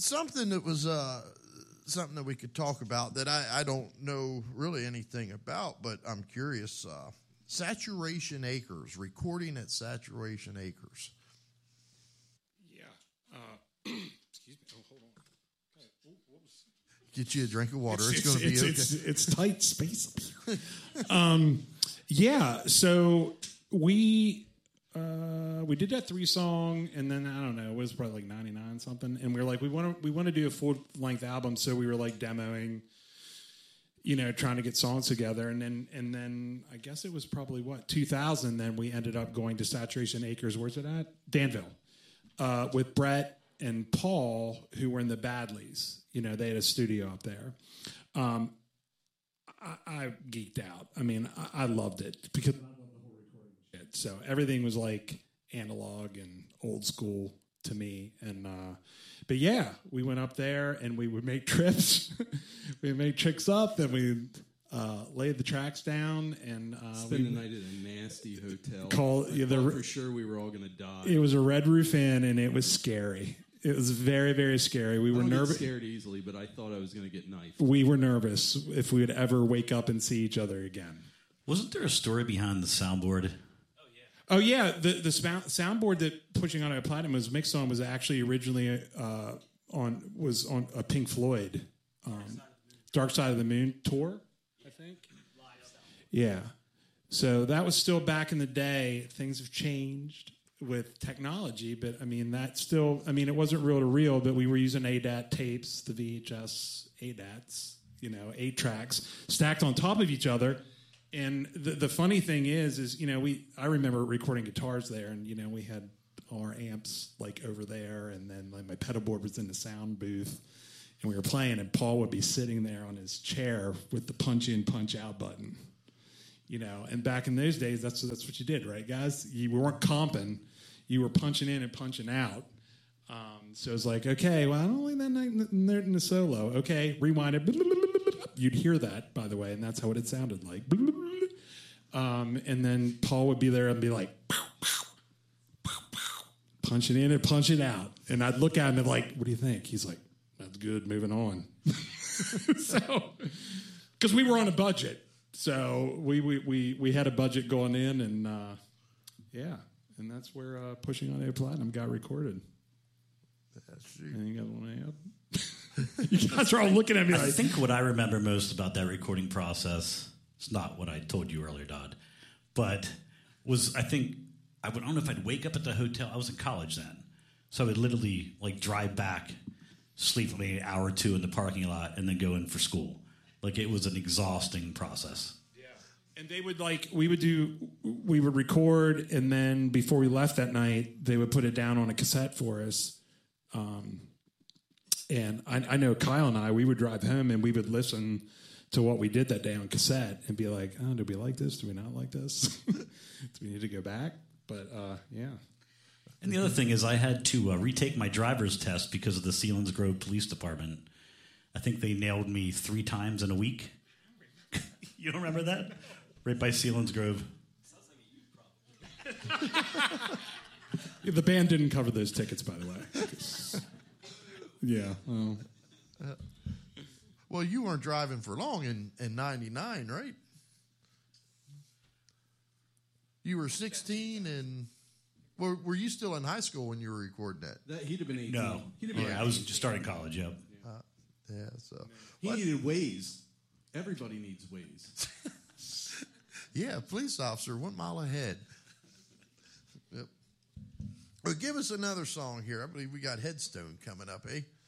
something that was something that we could talk about that I don't know really anything about, but I'm curious. Saturation Acres, recording at Saturation Acres. Yeah. Excuse me. Oh, hold on. Okay. What was... Get you a drink of water. It's going to be okay. It's tight space up here. Yeah. So we did that 3-song, and then I don't know, it was probably like 99 something, and we were like, we want to do a full length album, so we were like demoing, trying to get songs together, and then I guess it was probably 2000. Then we ended up going to Saturation Acres. Where's it at? Danville, with Brett and Paul, who were in the Badleys. They had a studio up there. I geeked out. I mean, I loved it because I love the whole recording shit. So everything was like analog and old school to me. And but yeah, we went up there and we would make trips. We would make tricks up, and we laid the tracks down and spend the night at a nasty hotel. For sure we were all going to die. It was a Red Roof Inn, and it was scary. It was very, very scary. We were nervous. Scared easily, but I thought I was going to get knifed. We were nervous if we would ever wake up and see each other again. Wasn't there a story behind the soundboard? Oh yeah, the soundboard that Pushing on a Platinum was mixed on was actually originally on a Pink Floyd Dark Side of the Moon tour, I think. Yeah, so that was still back in the day. Things have changed with technology, but I mean it wasn't reel to reel, but we were using ADAT tapes, the VHS ADATs, 8 tracks stacked on top of each other. And the funny thing is I remember recording guitars there, and we had all our amps like over there, and then like my pedal board was in the sound booth, and we were playing, and Paul would be sitting there on his chair with the punch in, punch out button. And back in those days, that's what you did, right, guys? You weren't comping. You were punching in and punching out. So it's like, okay, well, I don't like that note in the solo. Okay, rewind it. You'd hear that, by the way, and that's how it sounded like. And then Paul would be there and be like, pow, pow, pow, pow, punching in and punching out. And I'd look at him and be like, what do you think? He's like, that's good, moving on. So, because we were on a budget. So we had a budget going in, and yeah. And that's where Pushing on a Platinum got recorded. And you got one up. You guys are all looking at me like... I think what I remember most about that recording process, it's not what I told you earlier, Dodd, but was I don't know if I'd wake up at the hotel. I was in college then. So I would literally like drive back, sleep for maybe an hour or two in the parking lot, and then go in for school. Like it was an exhausting process. And they would we would record, and then before we left that night, they would put it down on a cassette for us. And I know Kyle and I, we would drive home and we would listen to what we did that day on cassette and be like, oh, do we like this? Do we not like this? Do we need to go back? But, yeah. And the other thing is I had to retake my driver's test because of the Selinsgrove Police Department. I think they nailed me 3 times in a week. You don't remember that? Right by Selinsgrove. The band didn't cover those tickets, by the way. Yeah. Well, you weren't driving for long in 99, right? You were 16, and were you still in high school when you were recording that? He'd have been 18. No. I was just starting college, yep. Yeah, so... He needed Waze. Everybody needs Waze. Yeah, police officer, 1 mile ahead. Yep. Well, give us another song here. I believe we got Headstone coming up, eh?